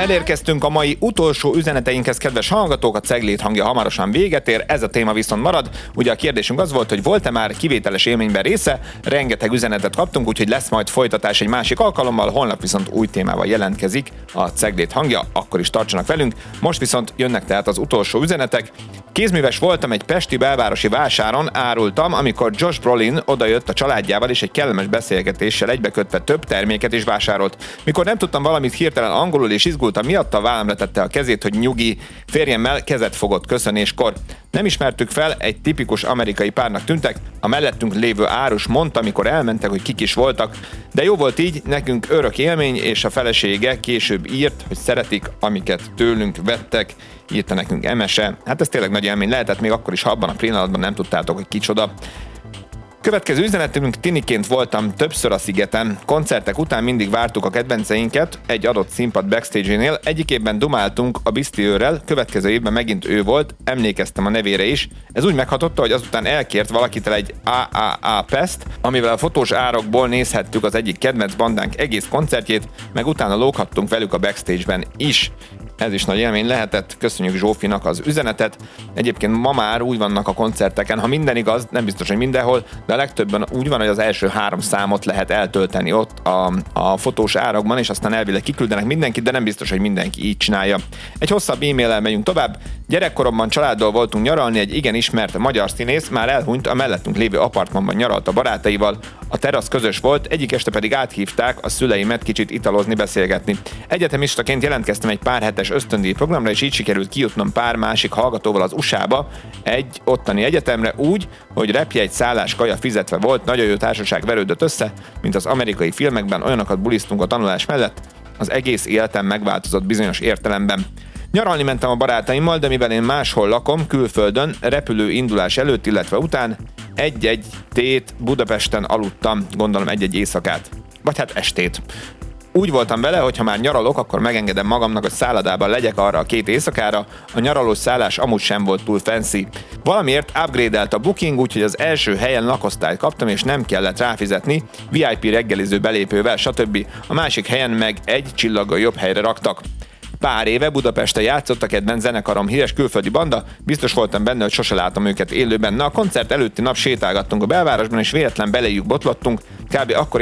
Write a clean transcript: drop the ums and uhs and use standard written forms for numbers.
Elérkeztünk a mai utolsó üzeneteinkhez, kedves hallgatók, a Ceglét hangja hamarosan véget ér, ez a téma viszont marad. Ugye a kérdésünk az volt, hogy volt-e már kivételes élményben része, rengeteg üzenetet kaptunk, úgyhogy lesz majd folytatás egy másik alkalommal, holnap viszont új témával jelentkezik a Ceglét hangja, akkor is tartsanak velünk. Most viszont jönnek tehát az utolsó üzenetek. Kézműves voltam egy pesti belvárosi vásáron, árultam, amikor Josh Brolin odajött a családjával és egy kellemes beszélgetéssel egybekötve több terméket is vásárolt. Mikor nem tudtam valamit hirtelen angolul és izgultam miatta, vállamra tette a kezét, hogy nyugi, férjemmel kezet fogott köszönéskor. Nem ismertük fel, egy tipikus amerikai párnak tűntek, a mellettünk lévő árus mondta, amikor elmentek, hogy kik is voltak, de jó volt így, nekünk örök élmény, és a felesége később írt, hogy szeretik, amiket tőlünk vettek, írta nekünk Emese. Hát ez tényleg nagy élmény lehetett, még akkor is, ha abban a pillanatban nem tudtátok, hogy kicsoda. Következő üzenetünk: tiniként voltam többször a szigeten. Koncertek után mindig vártuk a kedvenceinket egy adott színpad backstage-nél. Egyik évben dumáltunk a Bisztiőrrel, következő évben megint ő volt, emlékeztem a nevére is. Ez úgy meghatotta, hogy azután elkért valakitől egy AAA Pest, amivel a fotós árokból nézhettük az egyik kedvenc bandánk egész koncertjét, meg utána lóghattunk velük a backstage-ben is. Ez is nagy élmény lehetett, köszönjük Zsófinak az üzenetet. Egyébként ma már úgy vannak a koncerteken, ha minden igaz, nem biztos, hogy mindenhol, de a legtöbben úgy van, hogy az első 3 számot lehet eltölteni ott a fotós árakban, és aztán elvileg kiküldenek mindenkit, de nem biztos, hogy mindenki így csinálja. Egy hosszabb e-maillel megyünk tovább. Gyerekkoromban családdal voltunk nyaralni, egy igen ismert magyar színész már elhunyt, a mellettünk lévő apartmanban nyaralt a barátaival. A terasz közös volt, egyik este pedig áthívták a szüleimet kicsit italozni, beszélgetni. Egyetemistaként jelentkeztem egy pár hetes ösztöndíj programra, és így sikerült kijutnom pár másik hallgatóval az USA-ba egy ottani egyetemre úgy, hogy repjegy, szállás, kaja fizetve volt, nagyon jó társaság verődött össze, mint az amerikai filmekben, olyanokat bulisztunk a tanulás mellett, az egész életem megváltozott bizonyos értelemben. Nyaralni mentem a barátaimmal, de mivel én máshol lakom, külföldön, repülő indulás előtt, illetve után egy-egy tét Budapesten aludtam, gondolom egy-egy éjszakát. Vagy hát estét. Úgy voltam vele, hogy ha már nyaralok, akkor megengedem magamnak, hogy szállodában legyek arra a 2 éjszakára, a nyaralós szállás amúgy sem volt túl fancy. Valamiért upgrade-elt a booking, úgyhogy az első helyen lakosztályt kaptam, és nem kellett ráfizetni, VIP reggeliző belépővel, stb. A másik helyen meg egy csillaggal jobb helyre raktak. Pár éve Budapesten játszott a kedvenc zenekarom, híres külföldi banda, biztos voltam benne, hogy sose látom őket élőben. Na, a koncert előtti nap sétálgattunk a belvárosban, és véletlen beléjük botlottunk, kb. Akkor